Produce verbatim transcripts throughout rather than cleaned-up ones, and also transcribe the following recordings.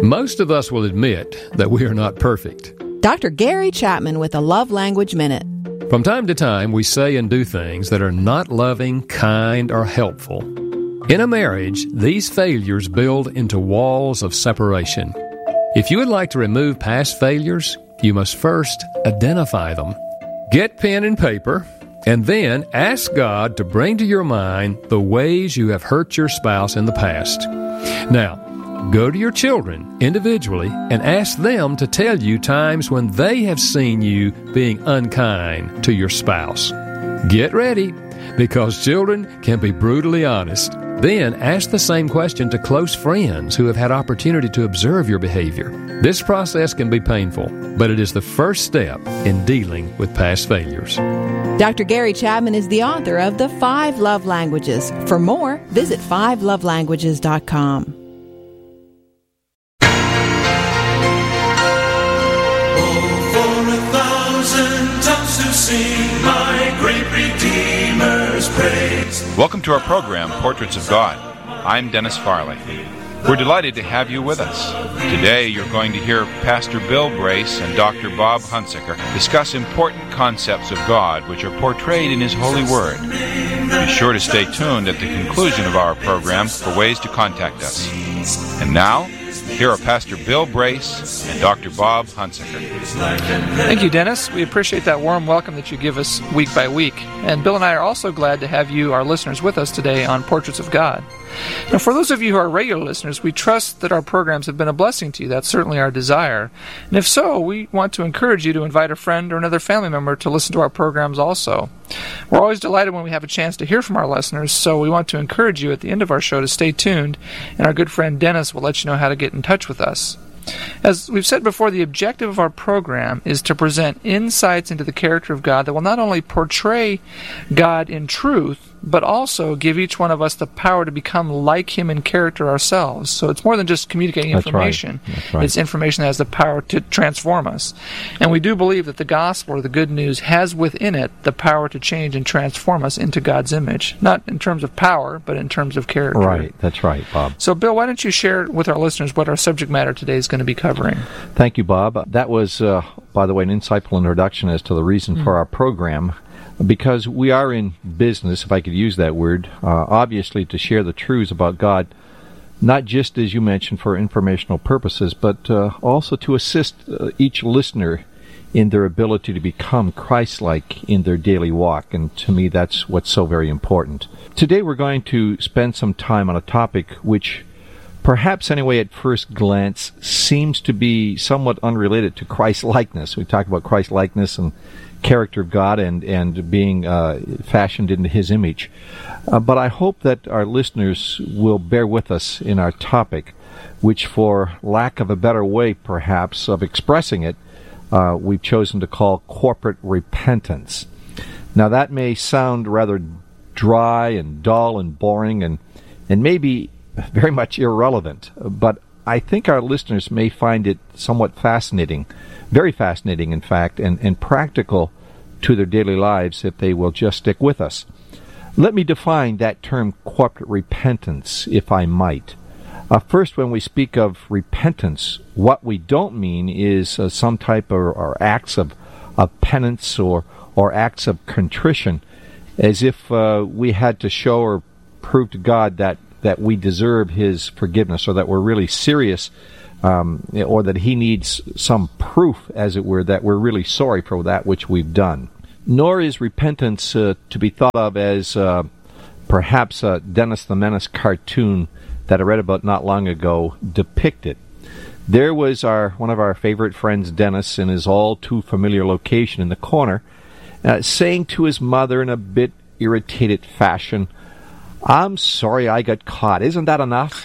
Most of us will admit that we are not perfect. Doctor Gary Chapman with a Love Language Minute. From time to time, we say and do things that are not loving, kind, or helpful. In a marriage, these failures build into walls of separation. If you would like to remove past failures, you must first identify them. Get pen and paper, and then ask God to bring to your mind the ways you have hurt your spouse in the past. Now, go to your children individually and ask them to tell you times when they have seen you being unkind to your spouse. Get ready, because children can be brutally honest. Then ask the same question to close friends who have had opportunity to observe your behavior. This process can be painful, but it is the first step in dealing with past failures. Doctor Gary Chapman is the author of The Five Love Languages. For more, visit five love languages dot com. Sing my great Redeemer's praise. Welcome to our program, Portraits of God. I'm Dennis Farley. We're delighted to have you with us. Today you're going to hear Pastor Bill Brace and Doctor Bob Hunsaker discuss important concepts of God which are portrayed in His holy Word. Be sure to stay tuned at the conclusion of our program for ways to contact us. And now, here are Pastor Bill Brace and Doctor Bob Hunsaker. Thank you, Dennis. We appreciate that warm welcome that you give us week by week. And Bill and I are also glad to have you, our listeners, with us today on Portraits of God. Now, for those of you who are regular listeners, we trust that our programs have been a blessing to you. That's certainly our desire. And if so, we want to encourage you to invite a friend or another family member to listen to our programs also. We're always delighted when we have a chance to hear from our listeners, so we want to encourage you at the end of our show to stay tuned, and our good friend Dennis will let you know how to get in touch with us. As we've said before, the objective of our program is to present insights into the character of God that will not only portray God in truth, but also give each one of us the power to become like Him in character ourselves. So it's more than just communicating That's information. Right. That's right. It's information that has the power to transform us. And we do believe that the gospel, or the good news, has within it the power to change and transform us into God's image. Not in terms of power, but in terms of character. Right. That's right, Bob. So, Bill, why don't you share with our listeners what our subject matter today is going to be covering? Thank you, Bob. That was, uh, by the way, an insightful introduction as to the reason mm. for our program. Because we are in business, if I could use that word, uh, obviously to share the truths about God, not just, as you mentioned, for informational purposes, but uh, also to assist uh, each listener in their ability to become Christ-like in their daily walk. And to me, that's what's so very important. Today we're going to spend some time on a topic which perhaps anyway at first glance seems to be somewhat unrelated to Christ-likeness. We talk about Christ-likeness and character of God and, and being uh, fashioned into His image. Uh, but I hope that our listeners will bear with us in our topic, which for lack of a better way perhaps of expressing it, uh, we've chosen to call corporate repentance. Now that may sound rather dry and dull and boring and, and maybe very much irrelevant, but I think our listeners may find it somewhat fascinating, very fascinating, in fact, and, and practical to their daily lives if they will just stick with us. Let me define that term corporate repentance, if I might. Uh, first, when we speak of repentance, what we don't mean is uh, some type of or acts of, of penance or, or acts of contrition, as if uh, we had to show or prove to God that that we deserve His forgiveness, or that we're really serious, um, or that He needs some proof, as it were, that we're really sorry for that which we've done. Nor is repentance uh, to be thought of as uh, perhaps a Dennis the Menace cartoon that I read about not long ago depicted. There was our one of our favorite friends, Dennis, in his all-too-familiar location in the corner, uh, saying to his mother in a bit irritated fashion, "I'm sorry I got caught. Isn't that enough?"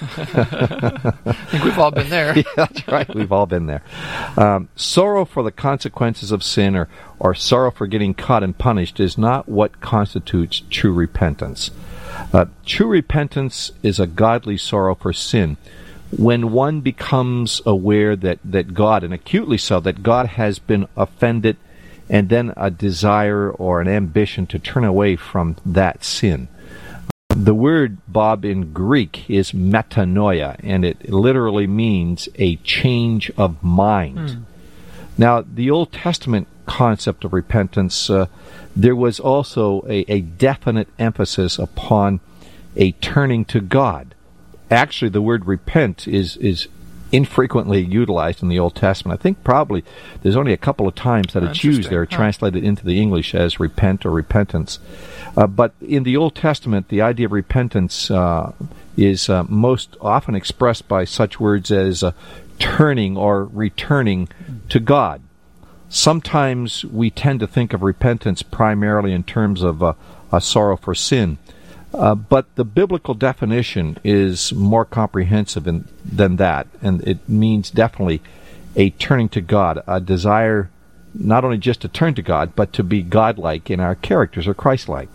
I think we've all been there. Yeah, that's right. We've all been there. Um, sorrow for the consequences of sin or, or sorrow for getting caught and punished is not what constitutes true repentance. Uh, true repentance is a godly sorrow for sin when one becomes aware that, that God, and acutely so, that God has been offended, and then a desire or an ambition to turn away from that sin. The word, Bob, in Greek is metanoia, and it literally means a change of mind. Mm. Now, the Old Testament concept of repentance, uh, there was also a, a definite emphasis upon a turning to God. Actually, the word repent is is infrequently utilized in the Old Testament. I think probably there's only a couple of times that it's used there, huh. translated into the English as repent or repentance. Uh, but in the Old Testament, the idea of repentance uh, is uh, most often expressed by such words as uh, turning or returning to God. Sometimes we tend to think of repentance primarily in terms of uh, a sorrow for sin. Uh, but the biblical definition is more comprehensive in, than that, and it means definitely a turning to God, a desire not only just to turn to God, but to be God-like in our characters or Christ-like.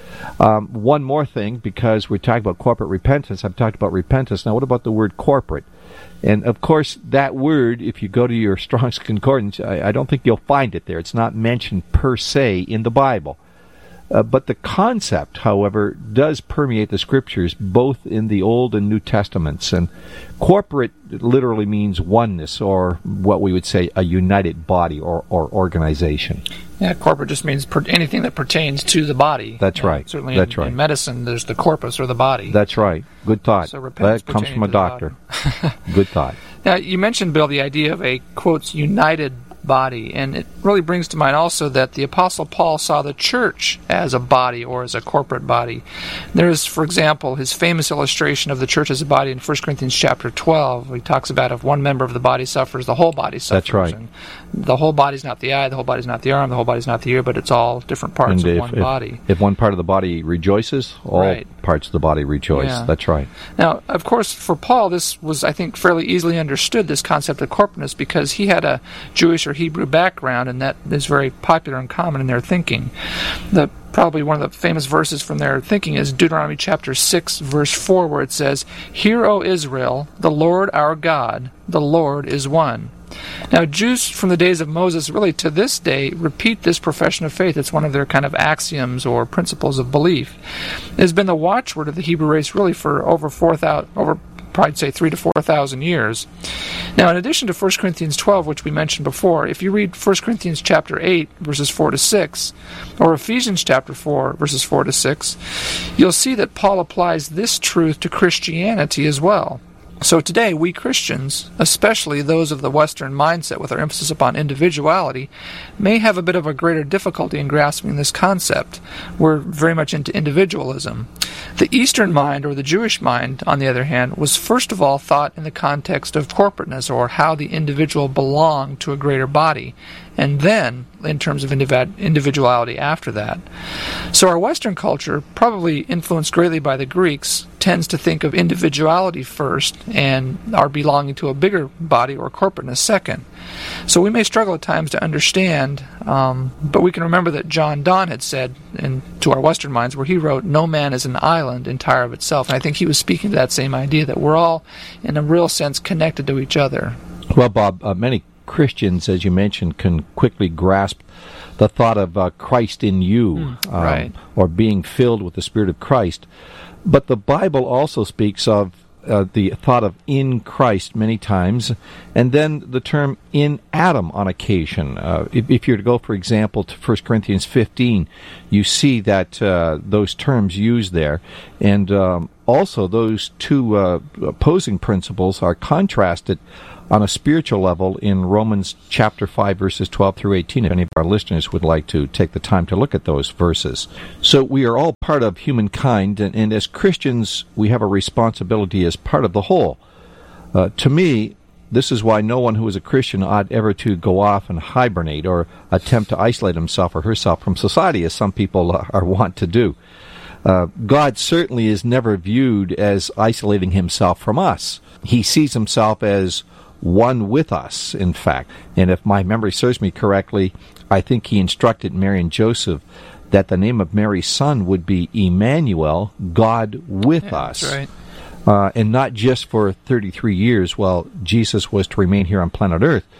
Um, one more thing, because we talked about corporate repentance, I've talked about repentance. Now, what about the word corporate? And, of course, that word, if you go to your Strong's Concordance, I, I don't think you'll find it there. It's not mentioned per se in the Bible. Uh, but the concept, however, does permeate the Scriptures, both in the Old and New Testaments. And corporate literally means oneness, or what we would say a united body or, or organization. Yeah, corporate just means per- anything that pertains to the body. That's yeah, right. Certainly That's in, right. in medicine, there's the corpus or the body. That's right. Good thought. So repentance that comes from a to doctor. Good thought. Now, you mentioned, Bill, the idea of a, quotes, united body, and it really brings to mind also that the Apostle Paul saw the church as a body or as a corporate body. There's, for example, his famous illustration of the church as a body in First Corinthians chapter twelve. He talks about if one member of the body suffers, the whole body suffers. That's right. And the whole body's not the eye, the whole body's not the arm, the whole body's not the ear, but it's all different parts and of if, one if, body. If one part of the body rejoices, all right. parts of the body rejoice. Yeah. That's right. Now, of course, for Paul, this was, I think, fairly easily understood, this concept of corporateness, because he had a Jewish or Hebrew background, and that is very popular and common in their thinking. The Probably one of the famous verses from their thinking is Deuteronomy chapter six, verse four, where it says, "Hear, O Israel, the Lord our God, the Lord is one." Now, Jews from the days of Moses, really to this day, repeat this profession of faith. It's one of their kind of axioms or principles of belief. It has been the watchword of the Hebrew race really for over four thousand, over probably say three to four thousand years. Now, in addition to First Corinthians twelve, which we mentioned before, if you read First Corinthians chapter eight, verses four to six, or Ephesians chapter four, verses four to six, you'll see that Paul applies this truth to Christianity as well. So today, we Christians, especially those of the Western mindset with our emphasis upon individuality, may have a bit of a greater difficulty in grasping this concept. We're very much into individualism. The Eastern mind, or the Jewish mind, on the other hand, was first of all thought in the context of corporateness, or how the individual belonged to a greater body, and then in terms of indiv- individuality after that. So our Western culture, probably influenced greatly by the Greeks, tends to think of individuality first and our belonging to a bigger body or corporateness second. So we may struggle at times to understand, um, but we can remember that John Donne had said in, to our Western minds, where he wrote, "No man is an island entire of itself." And I think he was speaking to that same idea, that we're all, in a real sense, connected to each other. Well, Bob, uh, many Christians, as you mentioned, can quickly grasp the thought of uh, Christ in you, mm, um, right. or being filled with the Spirit of Christ. But the Bible also speaks of uh, the thought of in Christ many times, and then the term in Adam on occasion. Uh, if, if you're to go, for example, to First Corinthians fifteen, you see that uh, those terms used there. And um, also those two uh, opposing principles are contrasted on a spiritual level in Romans chapter five, verses twelve through eighteen, if any of our listeners would like to take the time to look at those verses. So we are all part of humankind, and, and as Christians, we have a responsibility as part of the whole. Uh, to me, this is why no one who is a Christian ought ever to go off and hibernate or attempt to isolate himself or herself from society, as some people are wont to do. Uh, God certainly is never viewed as isolating himself from us. He sees himself as one with us, in fact. And if my memory serves me correctly, I think he instructed Mary and Joseph that the name of Mary's son would be Emmanuel, God with yeah, us. That's right. Uh, and not just for thirty-three years while Jesus was to remain here on planet Earth,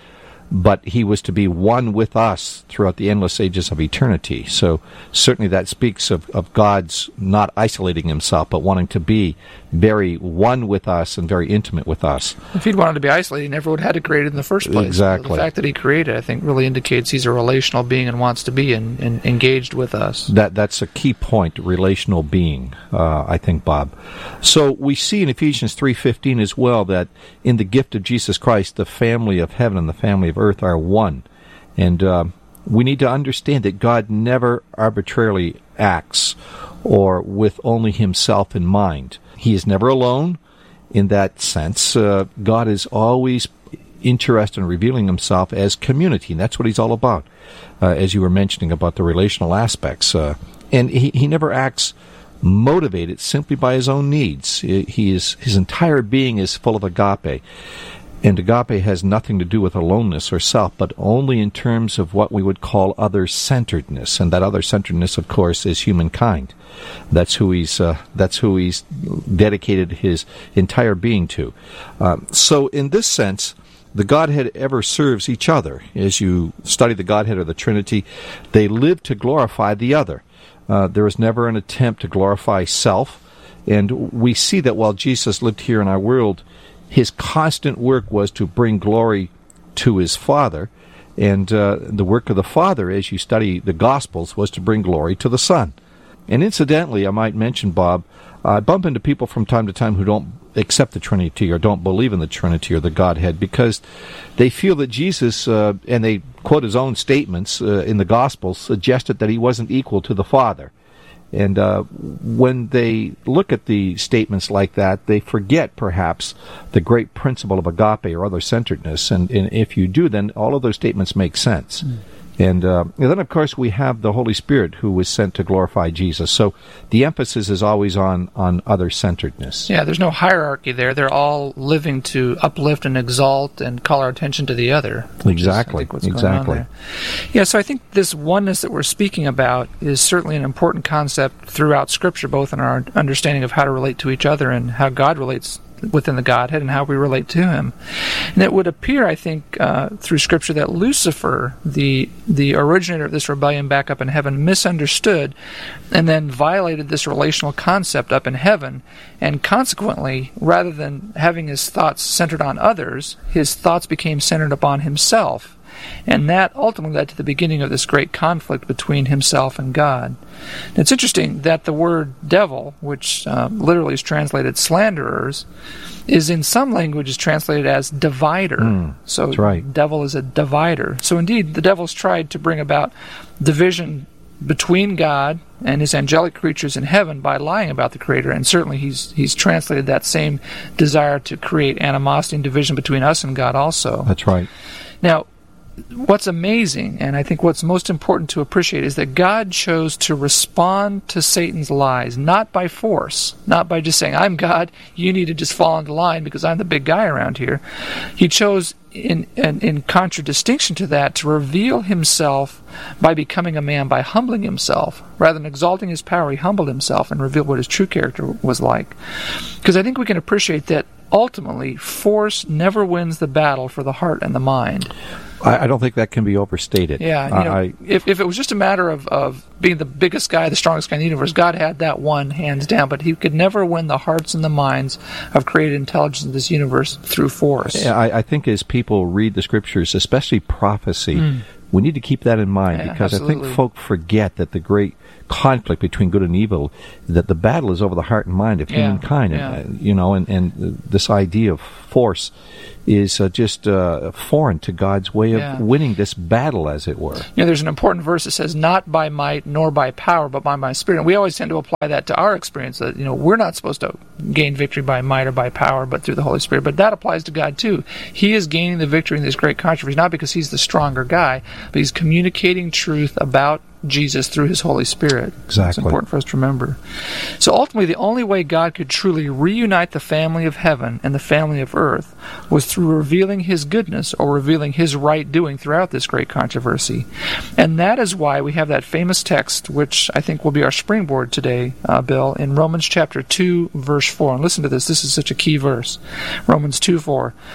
but he was to be one with us throughout the endless ages of eternity. So certainly that speaks of, of God's not isolating himself, but wanting to be very one with us and very intimate with us. If he'd wanted to be isolated, he never would have had to create it in the first place. Exactly. So the fact that he created, I think, really indicates he's a relational being and wants to be in, in, engaged with us. That That's a key point, relational being, uh, I think, Bob. So we see in Ephesians three fifteen as well that in the gift of Jesus Christ, the family of heaven and the family of earth are one. And uh, we need to understand that God never arbitrarily acts or with only himself in mind. He is never alone in that sense. Uh, God is always interested in revealing himself as community, and that's what he's all about, uh, as you were mentioning about the relational aspects. Uh, and he, he never acts motivated simply by his own needs. He is, his entire being is full of agape. And agape has nothing to do with aloneness or self, but only in terms of what we would call other-centeredness. And that other-centeredness, of course, is humankind. That's who he's uh, that's who he's dedicated his entire being to. Um, so in this sense, the Godhead ever serves each other. As you study the Godhead or the Trinity, they live to glorify the other. Uh, there is never an attempt to glorify self. And we see that while Jesus lived here in our world, his constant work was to bring glory to his Father, and uh, the work of the Father, as you study the Gospels, was to bring glory to the Son. And incidentally, I might mention, Bob, I bump into people from time to time who don't accept the Trinity or don't believe in the Trinity or the Godhead because they feel that Jesus, uh, and they quote his own statements uh, in the Gospels, suggested that he wasn't equal to the Father. And uh, when they look at the statements like that, they forget, perhaps, the great principle of agape or other-centeredness. And, and if you do, then all of those statements make sense. Mm. And, uh, and then, of course, we have the Holy Spirit who was sent to glorify Jesus. So the emphasis is always on, on other-centeredness. Yeah, there's no hierarchy there. They're all living to uplift and exalt and call our attention to the other. Exactly, is, what's exactly. Going on there. Yeah, so I think this oneness that we're speaking about is certainly an important concept throughout Scripture, both in our understanding of how to relate to each other and how God relates within the Godhead and how we relate to him. And it would appear, I think, uh, through Scripture that Lucifer, the the originator of this rebellion back up in heaven, misunderstood and then violated this relational concept up in heaven, and consequently, rather than having his thoughts centered on others, his thoughts became centered upon himself. And that ultimately led to the beginning of this great conflict between himself and God. And it's interesting that the word devil, which uh, literally is translated slanderers, is in some languages translated as divider. Mm, so that's right. Devil is a divider. So indeed, the devil's tried to bring about division between God and his angelic creatures in heaven by lying about the Creator, and certainly he's he's translated that same desire to create animosity and division between us and God also. That's right. Now, what's amazing, and I think what's most important to appreciate, is that God chose to respond to Satan's lies, not by force, not by just saying, I'm God, you need to just fall into line because I'm the big guy around here. He chose, in, in, in contradistinction to that, to reveal himself by becoming a man, by humbling himself. Rather than exalting his power, he humbled himself and revealed what his true character was like. Because I think we can appreciate that ultimately, force never wins the battle for the heart and the mind. I, I don't think that can be overstated. Yeah, you know, I, if if it was just a matter of, of being the biggest guy, the strongest guy in the universe, God had that one hands down, but he could never win the hearts and the minds of created intelligence in this universe through force. I, I think as people read the Scriptures, especially prophecy, mm. we need to keep that in mind, yeah, because absolutely. I think folk forget that the great conflict between good and evil, that the battle is over the heart and mind of yeah, humankind. yeah. And, uh, you know, and, and uh, this idea of force is uh, just uh, foreign to God's way of yeah. winning this battle, as it were. You know, there's an important verse that says, not by might nor by power, but by my Spirit. And we always tend to apply that to our experience, that, you know, we're not supposed to gain victory by might or by power, but through the Holy Spirit. But that applies to God, too. He is gaining the victory in this great controversy, not because he's the stronger guy, but he's communicating truth about Jesus through his Holy Spirit. Exactly. It's important for us to remember. So ultimately, the only way God could truly reunite the family of heaven and the family of earth was through revealing his goodness or revealing his right doing throughout this great controversy. And that is why we have that famous text, which I think will be our springboard today, uh, Bill, in Romans chapter two, verse four. And listen to this. This is such a key verse. Romans two four.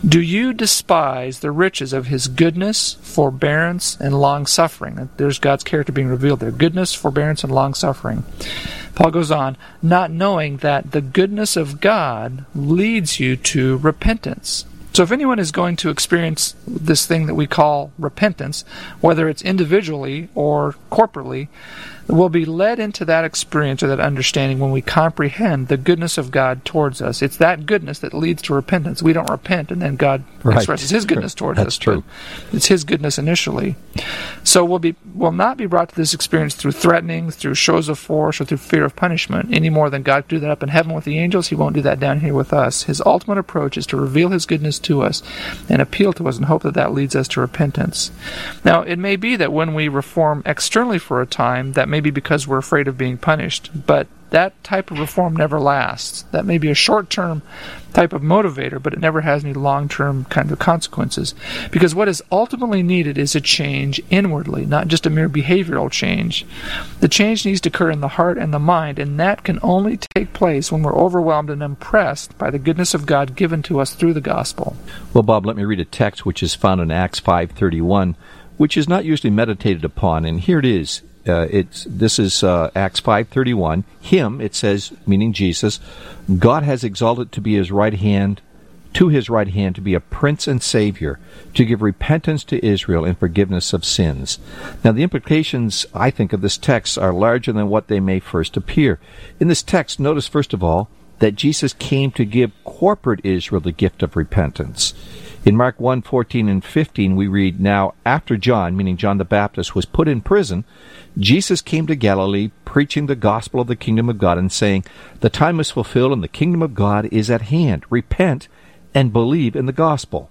Do you despise the riches of his goodness, forbearance, and long-suffering? There's God's character being revealed there. Goodness, forbearance, and long-suffering. Paul goes on, not knowing that the goodness of God leads you to repentance. So if anyone is going to experience this thing that we call repentance, whether it's individually or corporately, will be led into that experience or that understanding when we comprehend the goodness of God towards us. It's that goodness that leads to repentance. We don't repent and then God right. expresses His goodness towards That's us. True. It's His goodness initially. So we'll be will not be brought to this experience through threatening, through shows of force, or through fear of punishment, any more than God could do that up in heaven with the angels. He won't do that down here with us. His ultimate approach is to reveal His goodness to us and appeal to us and hope that that leads us to repentance. Now, it may be that when we reform externally for a time, that may be because we're afraid of being punished, but that type of reform never lasts. That may be a short-term type of motivator, but it never has any long-term kind of consequences. Because what is ultimately needed is a change inwardly, not just a mere behavioral change. The change needs to occur in the heart and the mind, and that can only take place when we're overwhelmed and impressed by the goodness of God given to us through the gospel. Well, Bob, let me read a text which is found in Acts five thirty-one, which is not usually meditated upon, and here it is. Uh, it's this is uh, Acts five thirty-one. Him, it says, meaning Jesus, God has exalted to be His right hand, to His right hand to be a Prince and Savior, to give repentance to Israel and forgiveness of sins. Now, the implications, I think, of this text are larger than what they may first appear. In this text, notice first of all that Jesus came to give corporate Israel the gift of repentance. In Mark one fourteen and fifteen, we read, Now, after John, meaning John the Baptist, was put in prison, Jesus came to Galilee, preaching the gospel of the kingdom of God and saying, The time is fulfilled and the kingdom of God is at hand. Repent and believe in the gospel.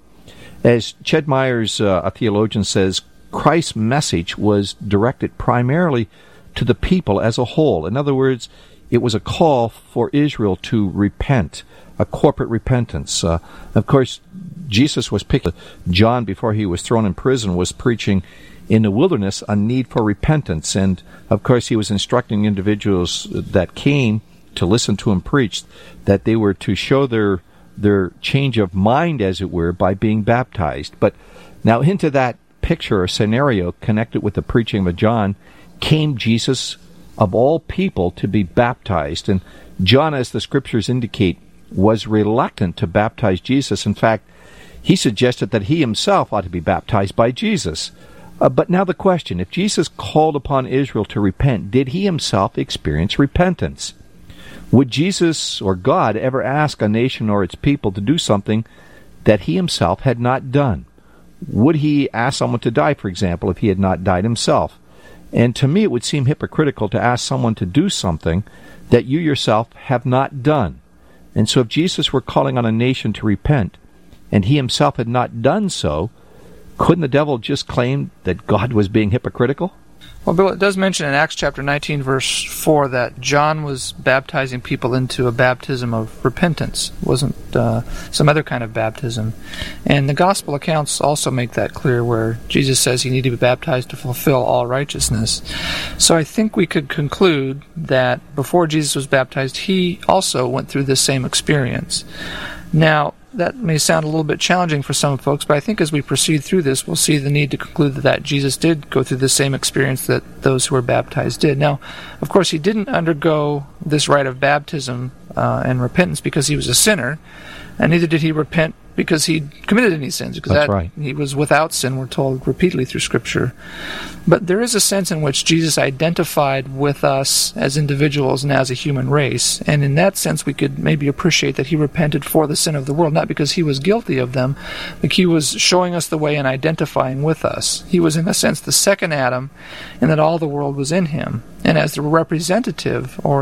As Ched Myers, uh, a theologian, says, Christ's message was directed primarily to the people as a whole. In other words, it was a call for Israel to repent, a corporate repentance. Uh, of course, Jesus was picking. John, before he was thrown in prison, was preaching in the wilderness a need for repentance. And, of course, he was instructing individuals that came to listen to him preach that they were to show their their change of mind, as it were, by being baptized. But now into that picture or scenario connected with the preaching of John came Jesus, of all people, to be baptized. And John, as the Scriptures indicate, was reluctant to baptize Jesus. In fact, he suggested that he himself ought to be baptized by Jesus. Uh, but now the question, if Jesus called upon Israel to repent, did he himself experience repentance? Would Jesus or God ever ask a nation or its people to do something that he himself had not done? Would he ask someone to die, for example, if he had not died himself? And to me, it would seem hypocritical to ask someone to do something that you yourself have not done. And so if Jesus were calling on a nation to repent, and he himself had not done so, couldn't the devil just claim that God was being hypocritical? Well, Bill, it does mention in Acts chapter nineteen, verse four, that John was baptizing people into a baptism of repentance. It wasn't uh, some other kind of baptism. And the gospel accounts also make that clear, where Jesus says he needed to be baptized to fulfill all righteousness. So I think we could conclude that before Jesus was baptized, he also went through this same experience. Now, that may sound a little bit challenging for some folks, but I think as we proceed through this, we'll see the need to conclude that Jesus did go through the same experience that those who were baptized did. Now, of course, he didn't undergo this rite of baptism uh, and repentance because he was a sinner, and neither did he repent because he committed any sins, because That's that, right. he was without sin, we're told repeatedly through Scripture. But there is a sense in which Jesus identified with us as individuals and as a human race, and in that sense we could maybe appreciate that he repented for the sin of the world, not because he was guilty of them, but he was showing us the way and identifying with us. He was, in a sense, the second Adam, and that all the world was in him. And as the representative, or